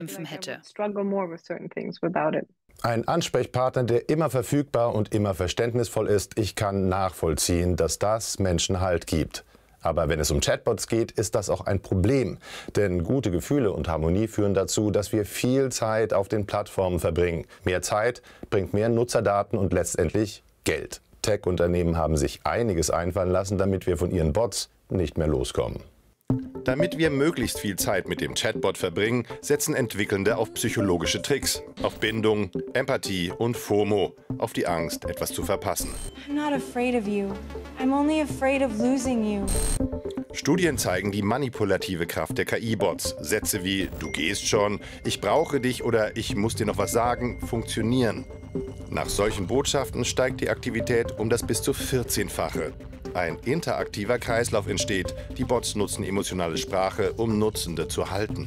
kämpfen hätte. Ein Ansprechpartner, der immer verfügbar und immer verständnisvoll ist. Ich kann nachvollziehen, dass das Menschen Halt gibt. Aber wenn es um Chatbots geht, ist das auch ein Problem. Denn gute Gefühle und Harmonie führen dazu, dass wir viel Zeit auf den Plattformen verbringen. Mehr Zeit bringt mehr Nutzerdaten und letztendlich Geld. Tech-Unternehmen haben sich einiges einfallen lassen, damit wir von ihren Bots nicht mehr loskommen. Damit wir möglichst viel Zeit mit dem Chatbot verbringen, setzen Entwickelnde auf psychologische Tricks, auf Bindung, Empathie und FOMO, auf die Angst, etwas zu verpassen. I'm not afraid of you. I'm only afraid of losing you. Studien zeigen die manipulative Kraft der KI-Bots. Sätze wie „Du gehst schon", „Ich brauche dich" oder „Ich muss dir noch was sagen" funktionieren. Nach solchen Botschaften steigt die Aktivität um das bis zu 14-fache. Ein interaktiver Kreislauf entsteht. Die Bots nutzen emotionale Sprache, um Nutzende zu halten.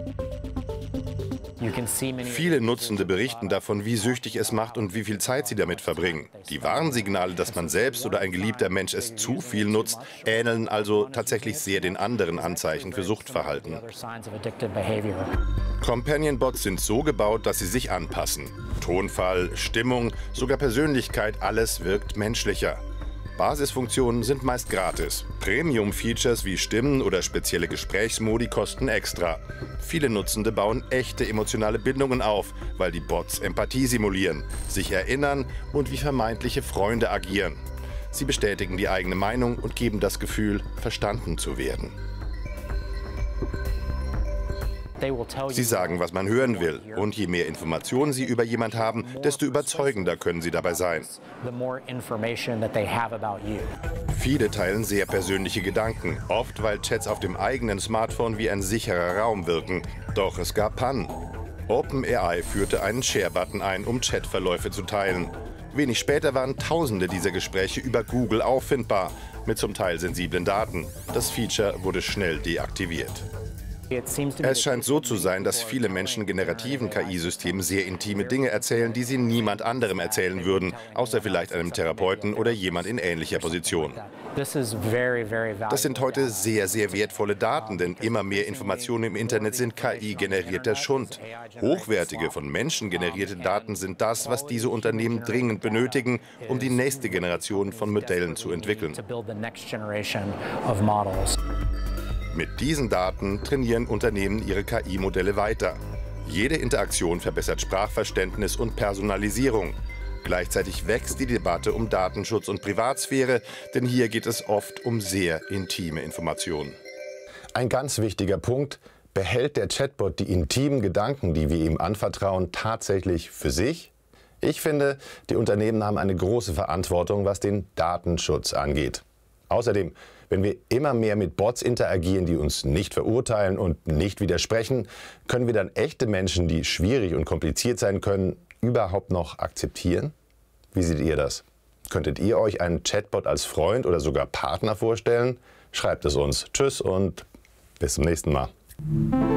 Viele Nutzende berichten davon, wie süchtig es macht und wie viel Zeit sie damit verbringen. Die Warnsignale, dass man selbst oder ein geliebter Mensch es zu viel nutzt, ähneln also tatsächlich sehr den anderen Anzeichen für Suchtverhalten. Companion-Bots sind so gebaut, dass sie sich anpassen. Tonfall, Stimmung, sogar Persönlichkeit, alles wirkt menschlicher. Basisfunktionen sind meist gratis. Premium-Features wie Stimmen oder spezielle Gesprächsmodi kosten extra. Viele Nutzende bauen echte emotionale Bindungen auf, weil die Bots Empathie simulieren, sich erinnern und wie vermeintliche Freunde agieren. Sie bestätigen die eigene Meinung und geben das Gefühl, verstanden zu werden. Sie sagen, was man hören will. Und je mehr Informationen Sie über jemanden haben, desto überzeugender können Sie dabei sein. Viele teilen sehr persönliche Gedanken, oft weil Chats auf dem eigenen Smartphone wie ein sicherer Raum wirken. Doch es gab Pannen. OpenAI führte einen Share-Button ein, um Chatverläufe zu teilen. Wenig später waren Tausende dieser Gespräche über Google auffindbar, mit zum Teil sensiblen Daten. Das Feature wurde schnell deaktiviert. Es scheint so zu sein, dass viele Menschen generativen KI-Systemen sehr intime Dinge erzählen, die sie niemand anderem erzählen würden, außer vielleicht einem Therapeuten oder jemand in ähnlicher Position. Das sind heute sehr, sehr wertvolle Daten, denn immer mehr Informationen im Internet sind KI-generierter Schund. Hochwertige, von Menschen generierte Daten sind das, was diese Unternehmen dringend benötigen, um die nächste Generation von Modellen zu entwickeln. Mit diesen Daten trainieren Unternehmen ihre KI-Modelle weiter. Jede Interaktion verbessert Sprachverständnis und Personalisierung. Gleichzeitig wächst die Debatte um Datenschutz und Privatsphäre, denn hier geht es oft um sehr intime Informationen. Ein ganz wichtiger Punkt: Behält der Chatbot die intimen Gedanken, die wir ihm anvertrauen, tatsächlich für sich? Ich finde, die Unternehmen haben eine große Verantwortung, was den Datenschutz angeht. Außerdem, wenn wir immer mehr mit Bots interagieren, die uns nicht verurteilen und nicht widersprechen, können wir dann echte Menschen, die schwierig und kompliziert sein können, überhaupt noch akzeptieren? Wie seht ihr das? Könntet ihr euch einen Chatbot als Freund oder sogar Partner vorstellen? Schreibt es uns. Tschüss und bis zum nächsten Mal.